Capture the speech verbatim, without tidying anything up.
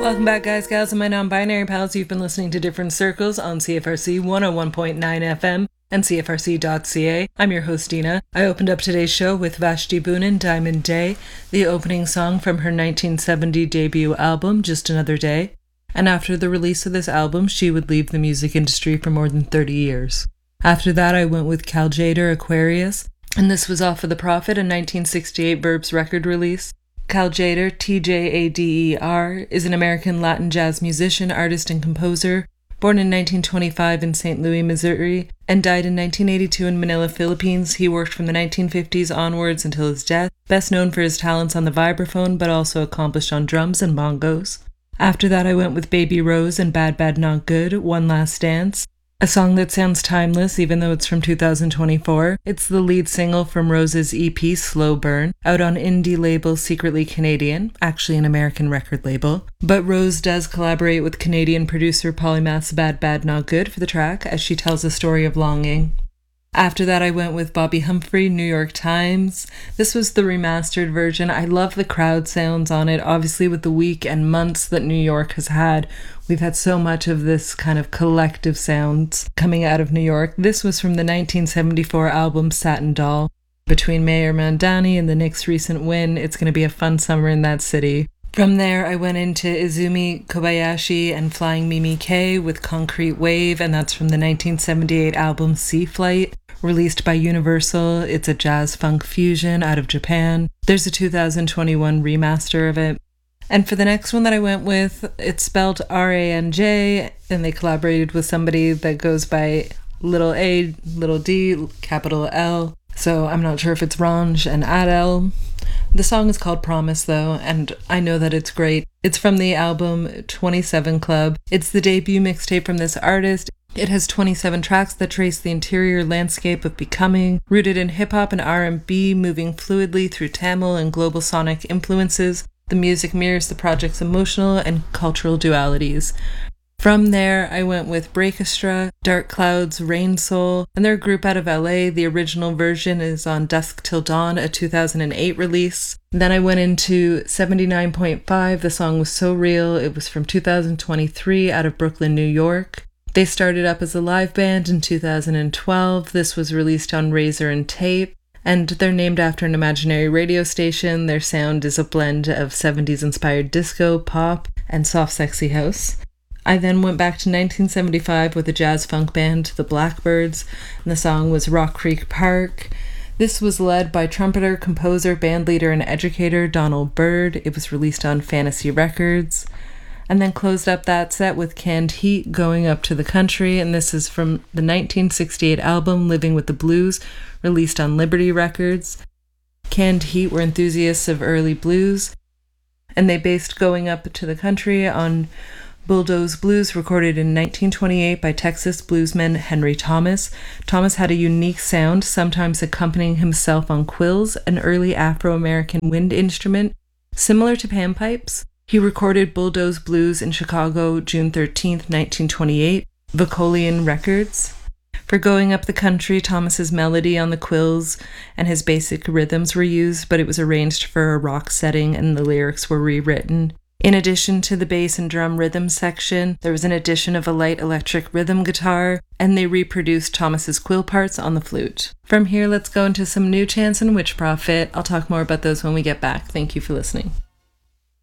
Welcome back, guys, gals, and my non-binary pals. You've been listening to Different Circles on C F R C one oh one point nine F M and C F R C dot C A. I'm your host, Dina. I opened up today's show with Vashti Bunyan, Diamond Day, the opening song from her nineteen seventy debut album, Just Another Day. And after the release of this album, she would leave the music industry for more than thirty years. After that, I went with Cal Tjader, Aquarius, and this was off of The Prophet, a nineteen sixty-eight Burbs record release. Cal Tjader, T J A D E R, is an American Latin jazz musician, artist, and composer, born in nineteen twenty-five in Saint Louis, Missouri, and died in nineteen eighty-two in Manila, Philippines. He worked from the nineteen fifties onwards until his death, best known for his talents on the vibraphone, but also accomplished on drums and bongos. After that, I went with Baby Rose and Bad Bad Not Good, One Last Dance, a song that sounds timeless even though it's from two thousand twenty-four. It's the lead single from Rose's E P Slow Burn, out on indie label Secretly Canadian, actually an American record label. But Rose does collaborate with Canadian producer Polymath's Bad Bad Not Good for the track, as she tells a story of longing. After that, I went with Bobby Humphrey, New York Times. This was the remastered version. I love the crowd sounds on it. Obviously, with the week and months that New York has had, we've had so much of this kind of collective sounds coming out of New York. This was from the nineteen seventy-four album Satin Doll. Between Mayor Mandani and the Knicks' recent win, it's going to be a fun summer in that city. From there, I went into Izumi Kobayashi and Flying Mimi K with Concrete Wave, and that's from the nineteen seventy-eight album Sea Flight, released by Universal. It's a jazz funk fusion out of Japan. There's a two thousand twenty-one remaster of it. And for the next one that I went with, it's spelled R A N J, and they collaborated with somebody that goes by little a, little d, capital L. So I'm not sure if it's Ranj and Adele. The song is called Promise, though, and I know that it's great. It's from the album twenty-seven Club. It's the debut mixtape from this artist. It has twenty-seven tracks that trace the interior landscape of becoming, rooted in hip-hop and R and B, moving fluidly through Tamil and global sonic influences. The music mirrors the project's emotional and cultural dualities. From there, I went with Breakestra, Dark Clouds, Rain Soul, and they're a group out of L A. The original version is on Dusk Till Dawn, a two thousand eight release. Then I went into seventy-nine point five. The song was So Real. It was from two thousand twenty-three out of Brooklyn, New York. They started up as a live band in two thousand twelve. This was released on Razor and Tape, and they're named after an imaginary radio station. Their sound is a blend of seventies-inspired disco, pop, and soft sexy house. I then went back to nineteen seventy-five with a jazz funk band, the Blackbirds, and the song was Rock Creek Park. This was led by trumpeter, composer, bandleader, and educator Donald Byrd. It was released on Fantasy Records. And then closed up that set with Canned Heat, Going Up to the Country, and this is from the nineteen sixty-eight album Living with the Blues, released on Liberty Records. Canned Heat were enthusiasts of early blues, and they based Going Up to the Country on Bulldoze Blues, recorded in nineteen twenty-eight by Texas bluesman Henry Thomas. Thomas had a unique sound, sometimes accompanying himself on quills, an early Afro-American wind instrument, similar to panpipes. He recorded Bulldoze Blues in Chicago, June thirteenth, nineteen twenty-eight, Vocalion Records. For Going Up the Country, Thomas's melody on the quills and his basic rhythms were used, but it was arranged for a rock setting and the lyrics were rewritten. In addition to the bass and drum rhythm section, there was an addition of a light electric rhythm guitar, and they reproduced Thomas's quill parts on the flute. From here, let's go into some new Chance and Witch Prophet. I'll talk more about those when we get back. Thank you for listening.